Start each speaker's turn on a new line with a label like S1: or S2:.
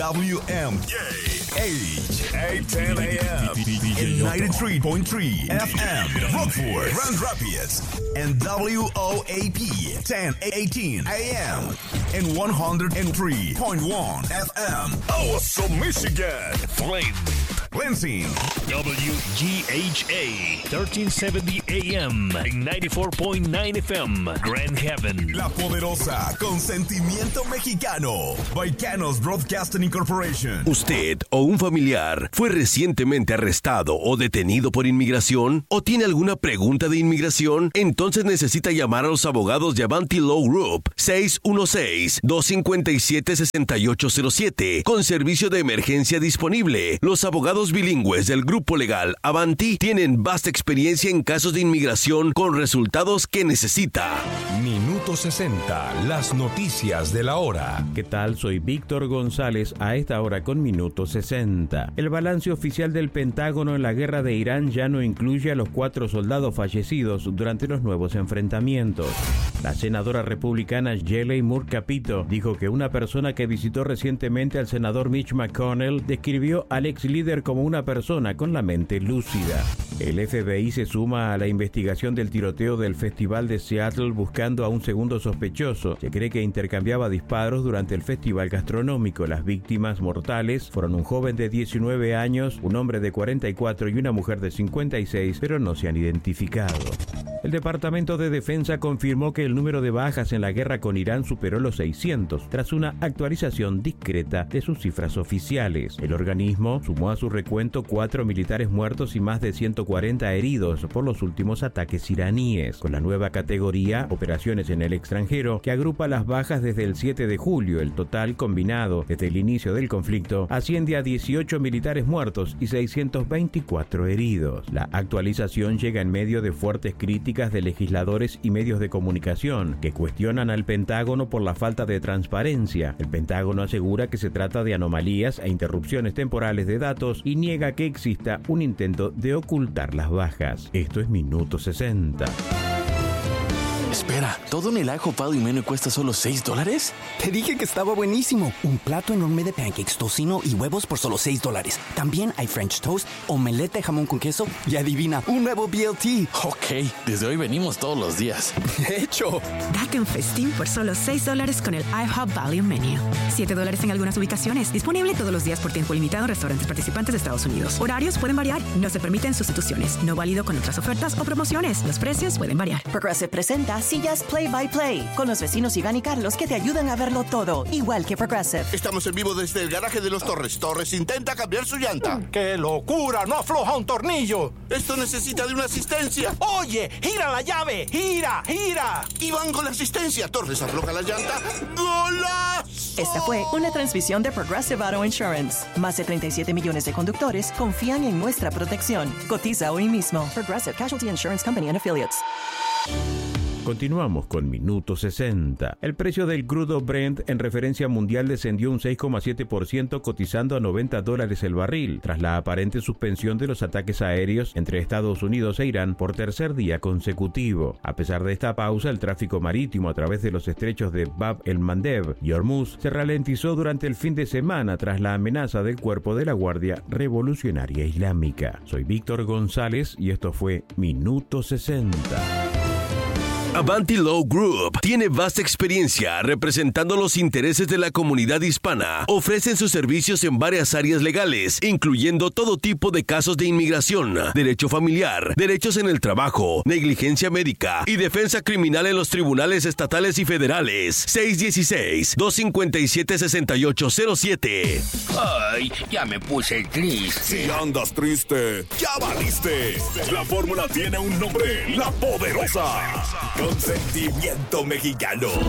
S1: WMAH 810 AM and 93.3 FM Rockford, Grand Rapids, and WOAP 1018 AM and 103.1 FM Awesome, Michigan. Flame Lansing,
S2: WGHA 1370 AM and 94.9 FM Grand Haven.
S1: La Poderosa, con sentimiento mexicano. Baicanos Broadcasting Incorporation.
S3: ¿Usted o un familiar fue recientemente arrestado o detenido por inmigración? ¿O tiene alguna pregunta de inmigración? Entonces necesita llamar a los abogados de Avanti Law Group 616-257-6807 con servicio de emergencia disponible. Los abogados bilingües del grupo legal Avanti tienen vasta experiencia en casos de inmigración con resultados que necesita.
S4: Minuto 60, las noticias de la hora.
S5: ¿Qué tal? Soy Víctor González, a esta hora con Minuto 60. El balance oficial del Pentágono en la guerra de Irán ya no incluye a los 4 soldados fallecidos durante los nuevos enfrentamientos. La senadora republicana Shelley Moore Capito dijo que una persona que visitó recientemente al senador Mitch McConnell describió al ex líder como una persona con la mente lúcida. El FBI se suma a la investigación del tiroteo del Festival de Seattle buscando a un segundo sospechoso. Se cree que intercambiaba disparos durante el festival gastronómico. Las víctimas mortales fueron un joven de 19 años, un hombre de 44 y una mujer de 56, pero no se han identificado. El Departamento de Defensa confirmó que el número de bajas en la guerra con Irán superó los 600, tras una actualización discreta de sus cifras oficiales. El organismo sumó a su recuento 4 militares muertos y más de 140 heridos por los últimos ataques iraníes, con la nueva categoría Operaciones en el extranjero, que agrupa las bajas desde el 7 de julio. El total combinado desde el inicio del conflicto asciende a 18 militares muertos y 624 heridos. La actualización llega en medio de fuertes críticas de legisladores y medios de comunicación que cuestionan al Pentágono por la falta de transparencia. El Pentágono asegura que se trata de anomalías e interrupciones temporales de datos y niega que exista un intento de ocultar las bajas. Esto es Minuto 60.
S6: Espera, ¿todo en el ajo, pado y meno cuesta solo $6?
S7: Te dije que estaba buenísimo. Un plato enorme de pancakes, tocino y huevos por solo $6. También hay French toast, omelette de jamón con queso y adivina, un nuevo BLT.
S6: Ok, desde hoy venimos todos los días.
S7: De hecho,
S8: date un festín por solo $6 con el IHOP Value Menu. $7 en algunas ubicaciones. Disponible todos los días por tiempo limitado en restaurantes participantes de Estados Unidos. Horarios pueden variar. No se permiten sustituciones. No válido con otras ofertas o promociones. Los precios pueden variar.
S9: Progressive presenta Sillas Play by Play, con los vecinos Iván y Carlos que te ayudan a verlo todo, igual que Progressive.
S10: Estamos en vivo desde el garaje de los Torres. Torres intenta cambiar su llanta.
S11: ¡Qué locura! ¡No afloja un tornillo!
S10: Esto necesita de una asistencia.
S11: ¡Oye! ¡Gira la llave! ¡Gira! ¡Gira!
S10: Iván con la asistencia. Torres afloja la llanta. ¡Golazo!
S9: Esta fue una transmisión de Progressive Auto Insurance. Más de 37 millones de conductores confían en nuestra protección. Cotiza hoy mismo. Progressive Casualty Insurance Company and Affiliates.
S5: Continuamos con Minuto 60. El precio del crudo Brent en referencia mundial descendió un 6,7%, cotizando a $90 el barril, tras la aparente suspensión de los ataques aéreos entre Estados Unidos e Irán por tercer día consecutivo. A pesar de esta pausa, el tráfico marítimo a través de los estrechos de Bab el-Mandeb y Hormuz se ralentizó durante el fin de semana tras la amenaza del cuerpo de la Guardia Revolucionaria Islámica. Soy Víctor González y esto fue Minuto 60.
S3: Avanti Law Group tiene vasta experiencia representando los intereses de la comunidad hispana. Ofrecen sus servicios en varias áreas legales, incluyendo todo tipo de casos de inmigración, derecho familiar, derechos en el trabajo, negligencia médica y defensa criminal en los tribunales estatales y federales. 616-257-6807.
S2: Ay, ya me puse triste.
S1: Si andas triste, ya valiste. La fórmula tiene un nombre: La Poderosa. Con sentimiento mexicano.